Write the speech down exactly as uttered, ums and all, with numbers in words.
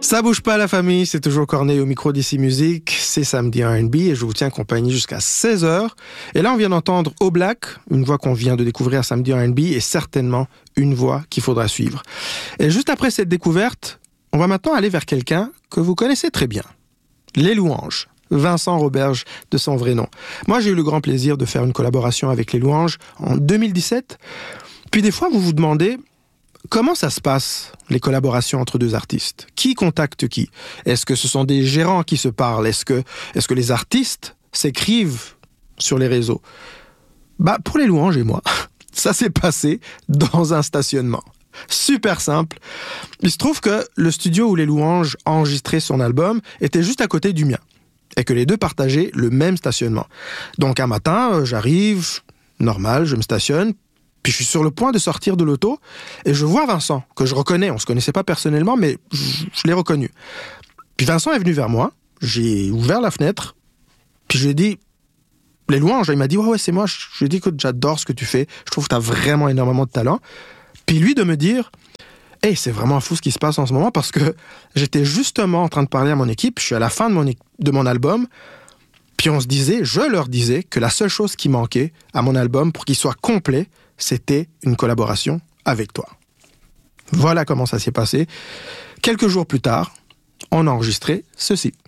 Ça bouge pas la famille, c'est toujours Corneille au micro d'Ici Musique, c'est samedi R and B et je vous tiens compagnie jusqu'à seize heures. Et là on vient d'entendre Oblak, une voix qu'on vient de découvrir samedi R and B et certainement une voix qu'il faudra suivre. Et juste après cette découverte, on va maintenant aller vers quelqu'un que vous connaissez très bien, Les Louanges. Vincent Roberge de son vrai nom. Moi j'ai eu le grand plaisir de faire une collaboration avec Les Louanges en deux mille dix-sept. Puis des fois vous vous demandez comment ça se passe, les collaborations entre deux artistes? Qui contacte qui? Est-ce que ce sont des gérants qui se parlent? Est-ce que, est-ce que les artistes s'écrivent sur les réseaux? Bah, pour Les Louanges et moi, ça s'est passé dans un stationnement. Super simple. Il se trouve que le studio où Les Louanges a enregistré son album était juste à côté du mien et que les deux partageaient le même stationnement. Donc un matin, j'arrive, normal, je me stationne, puis je suis sur le point de sortir de l'auto et je vois Vincent, que je reconnais. On ne se connaissait pas personnellement, mais je, je l'ai reconnu. Puis Vincent est venu vers moi, j'ai ouvert la fenêtre, puis je lui ai dit « Les Louanges ». Il m'a dit « Ouais, ouais, c'est moi ». Je lui ai dit « Écoute, j'adore ce que tu fais, je trouve que tu as vraiment énormément de talent ». Puis lui de me dire « Hey, c'est vraiment fou ce qui se passe en ce moment » parce que j'étais justement en train de parler à mon équipe, je suis à la fin de mon, de mon album, puis on se disait, je leur disais que la seule chose qui manquait à mon album pour qu'il soit complet, c'était une collaboration avec toi. Voilà comment ça s'est passé. Quelques jours plus tard, on a enregistré ceci.